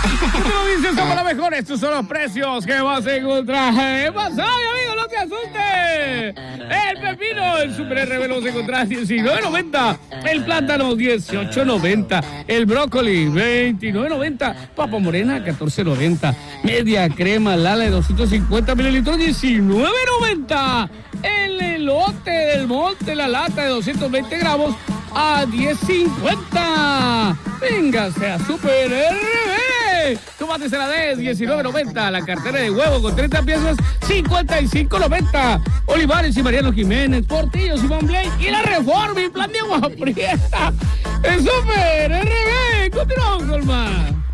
¿Qué te lo dices? Somos los mejores. Estos son los precios que vas a encontrar. ¿Qué pasó, mi amigo? ¡No te asustes! El pepino, el Super RB lo vas a encontrar a $19.90. El plátano, $18.90. El brócoli, $29.90. Papa morena, $14.90. Media crema Lala de 250 mililitros, $19.90. El elote del monte, la lata de 220 gramos, a $10.50. Véngase a Super RB. Tomate Celadez, $19.90. La cartera de huevo con 30 piezas, $55.90. Olivares y Mariano Jiménez, Portillos y Van Blake y la Reforma y Plan de Agua Prieta. En Super RB. Continuamos con más.